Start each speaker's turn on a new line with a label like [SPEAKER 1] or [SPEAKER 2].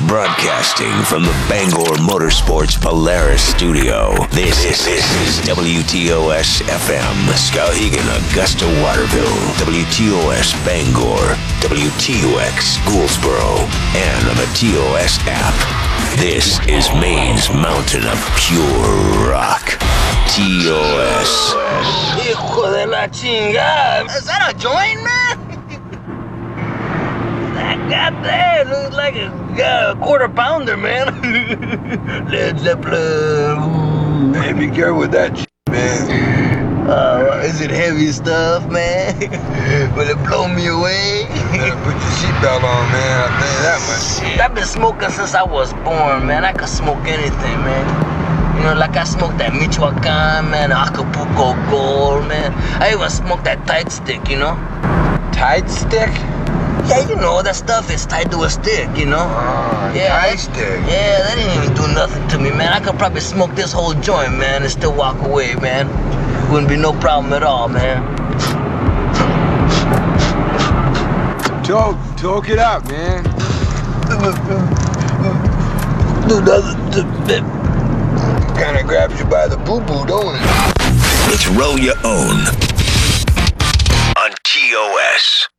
[SPEAKER 1] Broadcasting from the Bangor Motorsports Polaris studio. This is WTOS FM, Skowhegan, Augusta, Waterville, WTOS Bangor, WTUX Gouldsboro, and on the TOS app. This is Maine's mountain of pure rock. TOS.
[SPEAKER 2] Hijo de la chingada. Is that a joint, man? That goddamn looks like a quarter pounder, man. Led Zeppelin.
[SPEAKER 3] Hey, be careful with that shit, man.
[SPEAKER 2] Is it heavy stuff, man? Will it blow me away?
[SPEAKER 3] Better put your seatbelt on, man. I'll tell you that much.
[SPEAKER 2] I've been smoking since I was born, man. I could smoke anything, man. You know, like I smoked that Michoacan, man, Acapulco Gold, man. I even smoked that tight stick, you know?
[SPEAKER 3] Tight stick?
[SPEAKER 2] Yeah, you know, that stuff is tied to a stick, you know?
[SPEAKER 3] Tight stick.
[SPEAKER 2] Yeah, that didn't even do nothing to me, man. I could probably smoke this whole joint, man, and still walk away, man. Wouldn't be no problem at all, man.
[SPEAKER 3] Talk it out, man.
[SPEAKER 2] Do nothing.
[SPEAKER 3] Kinda grabs you by the boo-boo, don't it?
[SPEAKER 1] It's Roll Your Own on TOS.